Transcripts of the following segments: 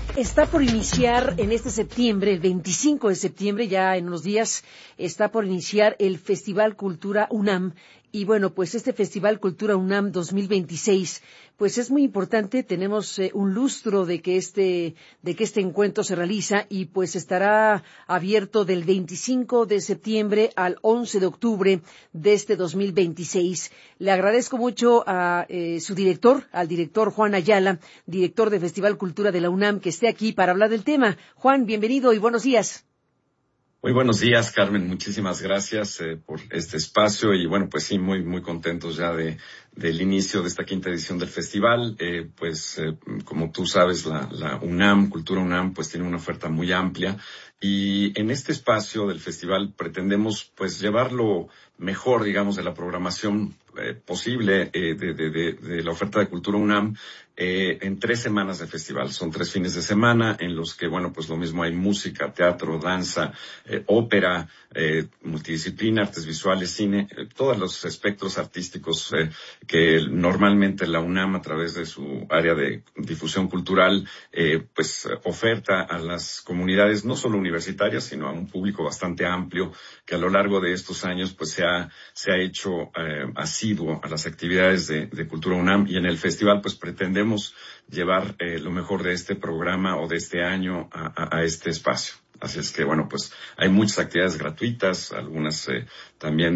Está por iniciar en este septiembre, el 25 de septiembre, ya en unos días, está por iniciar el Festival Cultura UNAM. Y bueno, pues este Festival Cultura UNAM 2026, pues es muy importante. Tenemos un lustro de que este encuentro se realiza y pues estará abierto del 25 de septiembre al 11 de octubre de este 2026. Le agradezco mucho a su director, al director Juan Ayala, director de Festival Cultura de la UNAM, que esté aquí para hablar del tema. Juan, bienvenido y buenos días. Muy buenos días, Carmen. Muchísimas gracias por este espacio y bueno, pues sí, muy contentos ya del inicio de esta quinta edición del festival. Como tú sabes, la UNAM, Cultura UNAM, pues tiene una oferta muy amplia y en este espacio del festival pretendemos pues llevar lo mejor, digamos, de la programación posible de la oferta de Cultura UNAM en 3 semanas de festival. Son 3 fines de semana en los que, bueno, pues lo mismo hay música, teatro, danza, ópera, multidisciplina, artes visuales, cine, todos los espectros artísticos que normalmente la UNAM, a través de su área de difusión cultural, oferta a las comunidades, no solo universitarias, sino a un público bastante amplio que a lo largo de estos años pues se ha hecho asiduo a las actividades de Cultura UNAM, y en el festival pues pretendemos llevar lo mejor de este programa o de este año a este espacio. Así es que, bueno, pues hay muchas actividades gratuitas, algunas también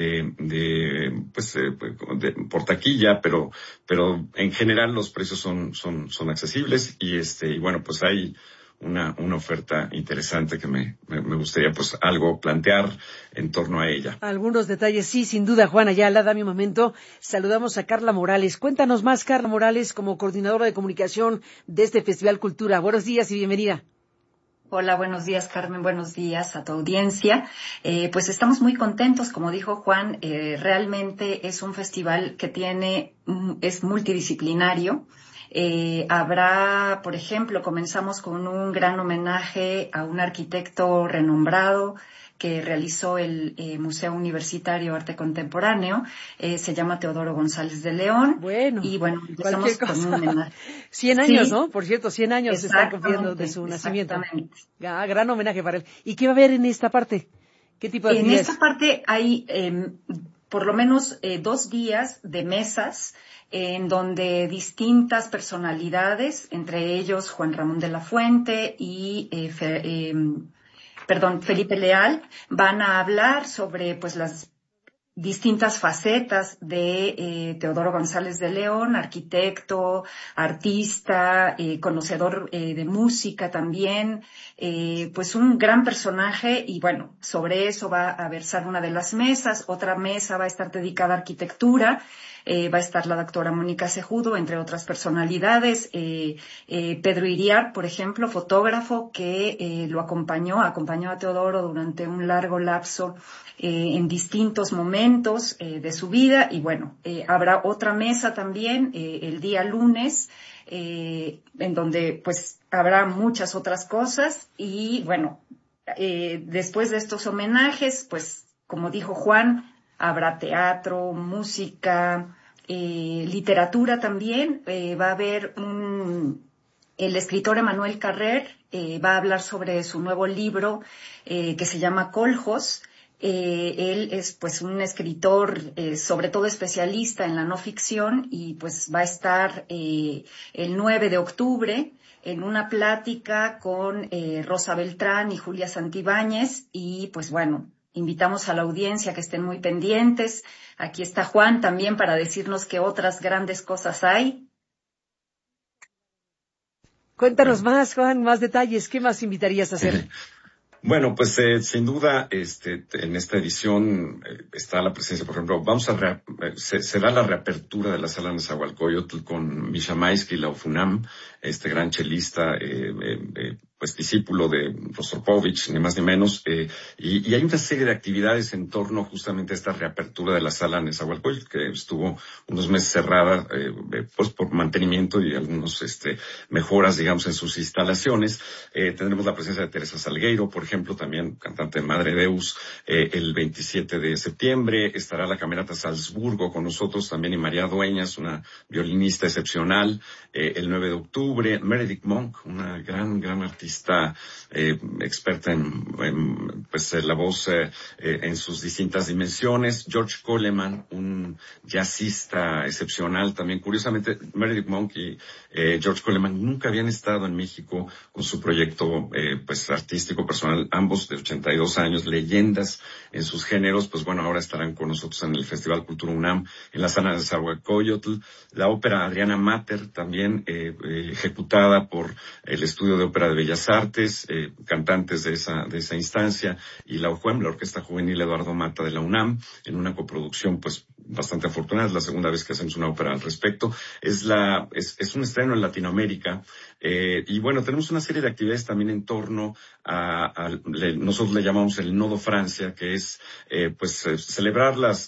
por taquilla, pero en general los precios son accesibles y bueno, pues hay una oferta interesante que me gustaría pues algo plantear en torno a ella. Algunos detalles, sí, sin duda, Juan Ayala. Dame un momento. Saludamos a Carla Morales. Cuéntanos más, Carla Morales, como coordinadora de comunicación de este Festival Cultura. Buenos días y bienvenida. Hola, buenos días, Carmen. Buenos días a tu audiencia. Pues estamos muy contentos, como dijo Juan. Realmente es un festival que es multidisciplinario. Habrá, por ejemplo, comenzamos con un gran homenaje a un arquitecto renombrado que realizó el Museo Universitario de Arte Contemporáneo. Se llama Teodoro González de León. Bueno, y bueno, empezamos con un homenaje. 100 años, sí, ¿no? Por cierto, 100 años se están cumpliendo de su nacimiento. Exactamente. Gran homenaje para él. ¿Y qué va a haber en esta parte? ¿Qué tipo de actividades? En esta parte hay por lo menos 2 días de mesas en donde distintas personalidades, entre ellos Juan Ramón de la Fuente y Felipe Leal, van a hablar sobre pues las distintas facetas de Teodoro González de León, arquitecto, artista, conocedor de música también, pues un gran personaje. Y bueno, sobre eso va a versar una de las mesas. Otra mesa va a estar dedicada a arquitectura. Va a estar la doctora Mónica Cejudo, entre otras personalidades. Pedro Iriart, por ejemplo, fotógrafo que acompañó a Teodoro durante un largo lapso en distintos momentos de su vida. Y bueno, habrá otra mesa también el día lunes, en donde pues habrá muchas otras cosas. Y bueno, después de estos homenajes, pues como dijo Juan, habrá teatro, música, literatura también. Va a haber el escritor Emanuel Carrer va a hablar sobre su nuevo libro que se llama Coljos. Él es pues un escritor sobre todo especialista en la no ficción, y pues va a estar el 9 de octubre en una plática con Rosa Beltrán y Julia Santibáñez. Y pues bueno, invitamos a la audiencia que estén muy pendientes. Aquí está Juan también para decirnos qué otras grandes cosas hay. Cuéntanos más, Juan, más detalles. ¿Qué más invitarías a hacer? Bueno, pues sin duda, en esta edición está la presencia, por ejemplo, será la reapertura de la sala Nezahualcóyotl con Misha Maisky, la UFUNAM, este gran chelista, pues discípulo de Rostropovich, ni más ni menos, y hay una serie de actividades en torno justamente a esta reapertura de la sala Nezahualcóyotl, que estuvo unos meses cerrada, pues por mantenimiento y algunos, mejoras, digamos, en sus instalaciones. Tendremos la presencia de Teresa Salgueiro, por ejemplo, también cantante de Madre Deus, el 27 de septiembre. Estará la Camerata Salzburgo con nosotros también, y María Dueñas, una violinista excepcional, el 9 de octubre. Meredith Monk, una gran artista, experta en la voz, en sus distintas dimensiones. George Coleman, un jazzista excepcional también. Curiosamente, Meredith Monk y George Coleman nunca habían estado en México con su proyecto, artístico personal, ambos de 82 años, leyendas en sus géneros. Pues bueno, ahora estarán con nosotros en el Festival Cultura UNAM, en la sala de Nezahualcóyotl. La ópera Adriana Mater, también ejecutada por el Estudio de Ópera de Bellas Artes, cantantes de esa instancia, y la OJUEM, la Orquesta Juvenil Eduardo Mata de la UNAM, en una coproducción pues bastante afortunada. Es la segunda vez que hacemos una ópera al respecto. Es un estreno en Latinoamérica, y bueno, tenemos una serie de actividades también en torno nosotros le llamamos el Nodo Francia, que es celebrar las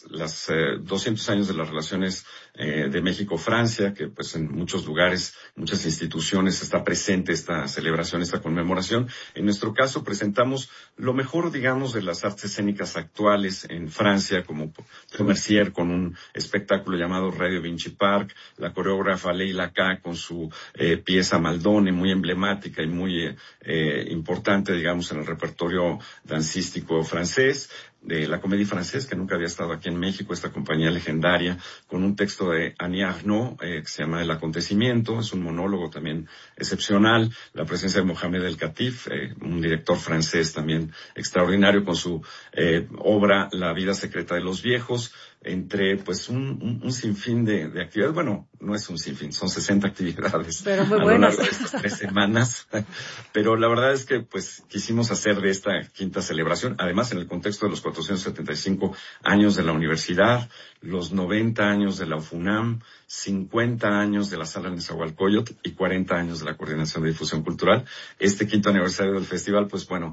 200 años de las relaciones de México-Francia, que pues en muchos lugares, muchas instituciones está presente esta celebración, esta conmemoración. En nuestro caso presentamos lo mejor, digamos, de las artes escénicas actuales en Francia, como Mercier con un espectáculo llamado Radio Vinci Park, la coreógrafa Leila K con su pieza Maldone, muy emblemática y muy importante, digamos, en el repertorio dancístico francés. De la Comédie Française, que nunca había estado aquí en México, esta compañía legendaria, con un texto de Annie Arnaud, que se llama El Acontecimiento. Es un monólogo también excepcional. La presencia de Mohamed El Khatif, un director francés también extraordinario, con su obra La vida secreta de los viejos, entre pues un sinfín de actividades. Bueno, no es un sinfín, son 60 actividades pero muy a lo buenas. largo de estas 3 semanas. Pero la verdad es que pues quisimos hacer de esta quinta celebración, además en el contexto de los 475 años de la universidad, los 90 años de la UFUNAM, 50 años de la Sala Nezahualcóyotl y 40 años de la Coordinación de Difusión Cultural. Este quinto aniversario del festival, pues bueno,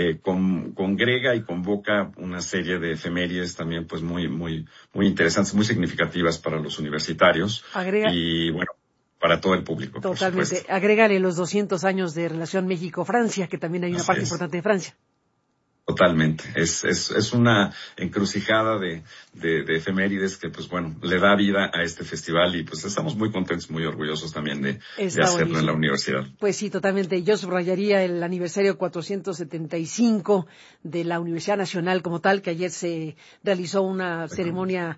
congrega y convoca una serie de efemérides también pues muy interesantes, muy significativas para los universitarios. Y bueno, para todo el público. Totalmente. Agrégale los 200 años de relación México-Francia, que también hay una parte importante de Francia. Totalmente. Es una encrucijada de efemérides que, pues bueno, le da vida a este festival, y pues estamos muy contentos, muy orgullosos también de hacerlo buenísimo en la universidad. Pues sí, totalmente. Yo subrayaría el aniversario 475 de la Universidad Nacional como tal, que ayer se realizó una ceremonia,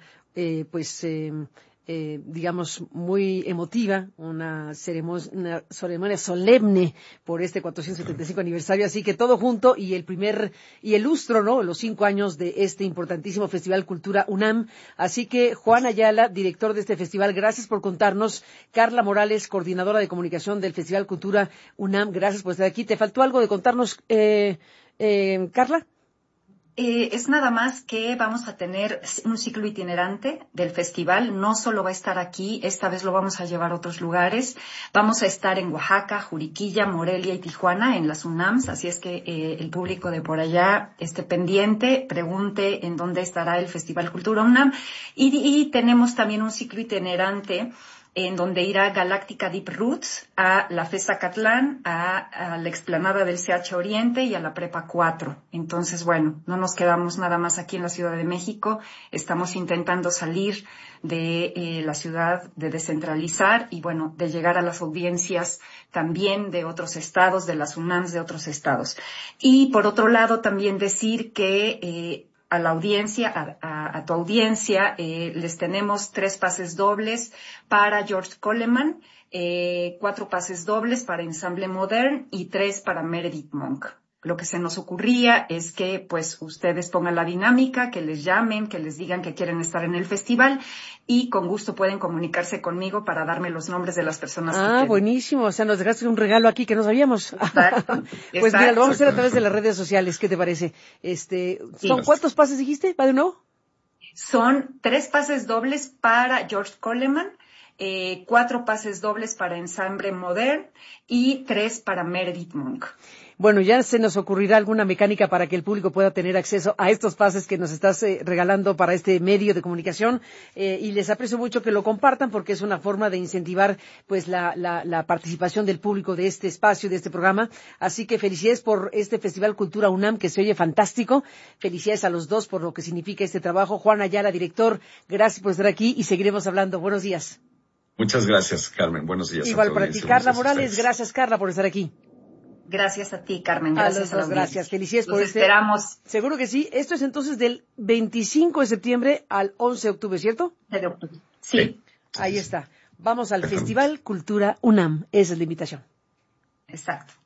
digamos, muy emotiva, una ceremonia solemne por este 475 aniversario, así que todo junto, y el lustro, ¿no?, los 5 años de este importantísimo Festival Cultura UNAM. Así que, Juan Ayala, director de este festival, gracias por contarnos. Carla Morales, coordinadora de comunicación del Festival Cultura UNAM, gracias por estar aquí. ¿Te faltó algo de contarnos, Carla? Es nada más que vamos a tener un ciclo itinerante del festival. No solo va a estar aquí, esta vez lo vamos a llevar a otros lugares. Vamos a estar en Oaxaca, Juriquilla, Morelia y Tijuana, en las UNAMs. Así es que el público de por allá esté pendiente, pregunte en dónde estará el Festival Cultura UNAM. Y tenemos también un ciclo itinerante en donde irá Galáctica Deep Roots a la FES Zacatlán, a la explanada del CH Oriente y a la Prepa 4. Entonces, bueno, no nos quedamos nada más aquí en la Ciudad de México. Estamos intentando salir de la ciudad, de descentralizar y, bueno, de llegar a las audiencias también de otros estados, de las UNAMs de otros estados. Y, por otro lado, también decir que a la audiencia, a tu audiencia, les tenemos 3 pases dobles para George Coleman, 4 pases dobles para Ensemble Modern y 3 para Meredith Monk. Lo que se nos ocurría es que, pues, ustedes pongan la dinámica, que les llamen, que les digan que quieren estar en el festival, y con gusto pueden comunicarse conmigo para darme los nombres de las personas que quieren. Buenísimo. O sea, nos dejaste un regalo aquí que no sabíamos. Exacto. Pues mira, lo vamos a hacer a través de las redes sociales. ¿Qué te parece? ¿Son cuántos pases dijiste? ¿Va de nuevo? Son 3 pases dobles para George Coleman, 4 pases dobles para Ensemble Modern y 3 para Meredith Monk. Bueno, ya se nos ocurrirá alguna mecánica para que el público pueda tener acceso a estos pases que nos estás regalando para este medio de comunicación, y les aprecio mucho que lo compartan porque es una forma de incentivar pues la participación del público de este espacio, de este programa. Así que felicidades por este Festival Cultura UNAM que se oye fantástico. Felicidades a los dos por lo que significa este trabajo. Juan Ayala, director, gracias por estar aquí y seguiremos hablando. Buenos días. Muchas gracias, Carmen. Buenos días. Igual para ti, Carla Morales. Gracias, Carla, por estar aquí. Gracias a ti, Carmen. Gracias a los dos. Gracias. Felicidades por esperamos. Seguro que sí. Esto es entonces del 25 de septiembre al 11 de octubre, ¿cierto? De octubre. Sí. Ahí está. Vamos al Festival Cultura UNAM. Esa es la invitación. Exacto.